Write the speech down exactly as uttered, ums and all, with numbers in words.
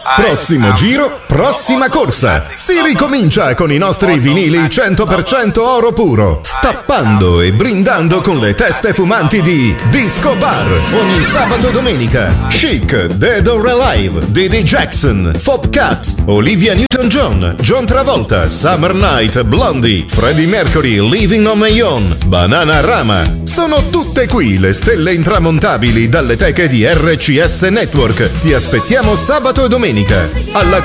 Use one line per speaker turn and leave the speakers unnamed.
Prossimo giro, prossima corsa. Si ricomincia con i nostri vinili cento per cento oro puro, stappando e brindando con le teste fumanti di Disco Bar ogni sabato e domenica. Chic, Dead or Alive, Didi Jackson, Fop Cats, Olivia Newton-John, John Travolta, Summer Night, Blondie, Freddie Mercury, Living on My Own, Bananarama. Sono tutte qui le stelle intramontabili dalle teche di R C S Network. Ti aspettiamo sabato e domenica alla